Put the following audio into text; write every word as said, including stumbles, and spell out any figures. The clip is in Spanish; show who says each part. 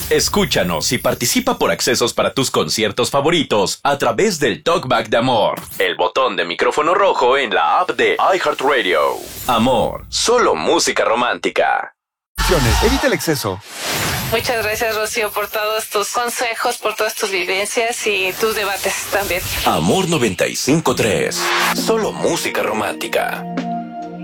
Speaker 1: Escúchanos y participa por accesos para tus conciertos favoritos a través del Talkback de Amor, el botón de micrófono rojo en la app de iHeartRadio. Amor, solo música romántica.
Speaker 2: Evita el exceso.
Speaker 3: Muchas gracias, Rocío, por todos tus consejos, por todas tus vivencias y tus debates también.
Speaker 1: Amor noventa y cinco punto tres, solo música romántica.